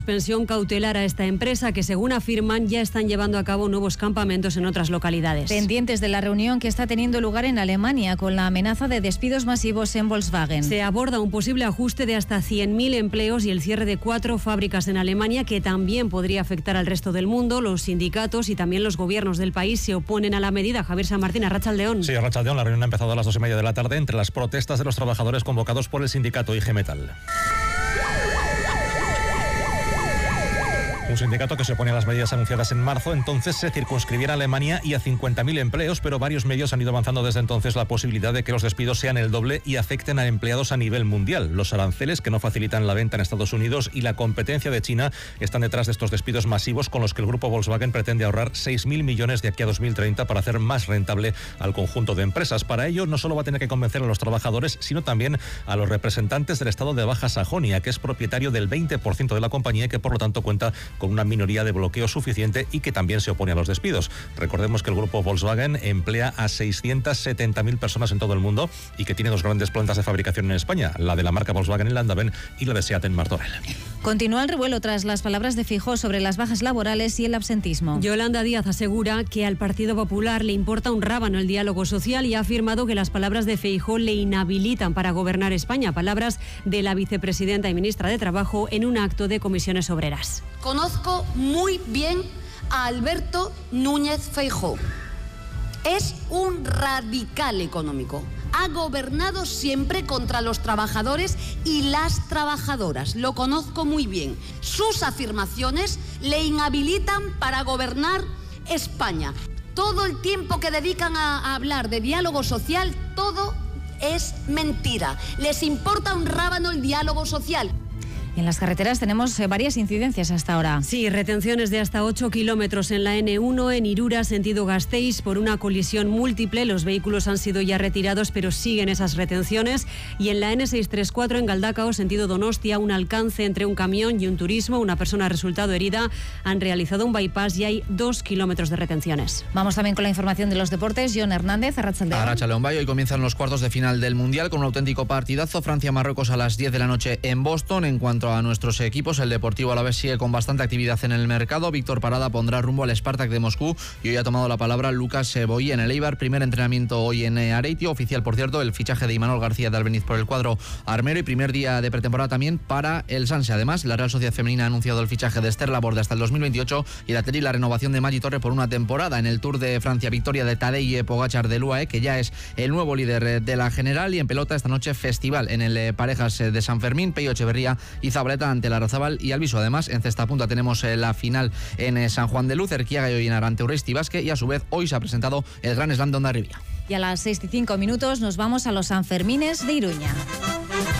Pensión cautelar a esta empresa que, según afirman, ya están llevando a cabo nuevos campamentos en otras localidades. Pendientes de la reunión que está teniendo lugar en Alemania con la amenaza de despidos masivos en Volkswagen. Se aborda un posible ajuste de hasta 100.000 empleos y el cierre de 4 fábricas en Alemania, que también podría afectar al resto del mundo. Los sindicatos y también los gobiernos del país se oponen a la medida. Javier San Martín, Arratsaldeón. Sí, Arratsaldeón. La reunión ha empezado a las 2:30 de la tarde entre las protestas de los trabajadores convocados por el sindicato IG Metall. Un sindicato que se opone a las medidas anunciadas en marzo. Entonces se circunscribiera a Alemania y a 50.000 empleos, pero varios medios han ido avanzando desde entonces la posibilidad de que los despidos sean el doble y afecten a empleados a nivel mundial. Los aranceles que no facilitan la venta en Estados Unidos y la competencia de China están detrás de estos despidos masivos con los que el grupo Volkswagen pretende ahorrar 6.000 millones de aquí a 2030 para hacer más rentable al conjunto de empresas. Para ello no solo va a tener que convencer a los trabajadores, sino también a los representantes del estado de Baja Sajonia, que es propietario del 20% de la compañía y que por lo tanto cuenta con una minoría de bloqueo suficiente y que también se opone a los despidos. Recordemos que el grupo Volkswagen emplea a 670.000 personas en todo el mundo y que tiene 2 grandes plantas de fabricación en España, la de la marca Volkswagen en Landaven y la de Seat en Martorell. Continúa el revuelo tras las palabras de Feijóo sobre las bajas laborales y el absentismo. Yolanda Díaz asegura que al Partido Popular le importa un rábano el diálogo social y ha afirmado que las palabras de Feijóo le inhabilitan para gobernar España. Palabras de la vicepresidenta y ministra de Trabajo en un acto de Comisiones Obreras. Conozco muy bien a Alberto Núñez Feijóo. Es un radical económico. Ha gobernado siempre contra los trabajadores y las trabajadoras. Lo conozco muy bien. Sus afirmaciones le inhabilitan para gobernar España. Todo el tiempo que dedican a hablar de diálogo social, todo es mentira. Les importa un rábano el diálogo social. En las carreteras tenemos varias incidencias hasta ahora. Sí, retenciones de hasta 8 kilómetros en la N1 en Irura, sentido Gasteiz, por una colisión múltiple. Los vehículos han sido ya retirados, pero siguen esas retenciones. Y en la N634 en Galdakao, sentido Donostia, un alcance entre un camión y un turismo. Una persona ha resultado herida. Han realizado un bypass y hay 2 kilómetros de retenciones. Vamos también con la información de los deportes. Jon Hernández, Arratsaldeón. Arratsaldeón, hoy comienzan los cuartos de final del Mundial con un auténtico partidazo. Francia-Marruecos a las 10 de la noche en Boston. En cuanto a nuestros equipos, el Deportivo Alavés sigue con bastante actividad en el mercado. Víctor Parada pondrá rumbo al Spartak de Moscú y hoy ha tomado la palabra Lucas Boí en el Eibar. Primer entrenamiento hoy en Areitio. Oficial, por cierto, el fichaje de Imanol García de Albeniz por el cuadro armero y primer día de pretemporada también para el Sanse. Además, la Real Sociedad Femenina ha anunciado el fichaje de Esther Laborde hasta el 2028 y la renovación de Maggi Torre por una temporada. En el Tour de Francia, victoria de Tadej Pogačar del UAE, que ya es el nuevo líder de la general. Y en pelota esta noche festival en el Parejas de San Fermín, Peyo Echeverría y Zabaleta ante Larrazábal y Alviso. Además, en cesta punta tenemos la final en San Juan de Luz, Erquiaga y Oyenar ante Urresti Basque, y a su vez hoy se ha presentado el Gran Slam de Hondarribia. Y a las 6:05 nos vamos a los Sanfermines de Iruña.